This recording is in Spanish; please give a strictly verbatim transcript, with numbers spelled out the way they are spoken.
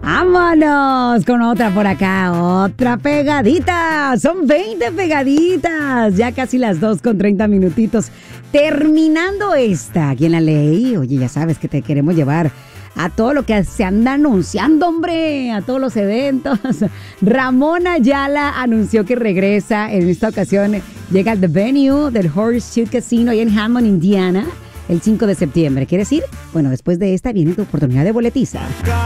Vámonos con otra por acá, otra pegadita. Son veinte pegaditas, ya casi las dos con treinta minutitos. Terminando esta, aquí en la ley. Oye, ya sabes que te queremos llevar a todo lo que se anda anunciando, hombre, a todos los eventos. Ramón Ayala anunció que regresa. En esta ocasión llega al The Venue del Horseshoe Casino ahí en Hammond, Indiana, el cinco de septiembre. ¿Quieres ir? Bueno, después de esta viene tu oportunidad de boletiza.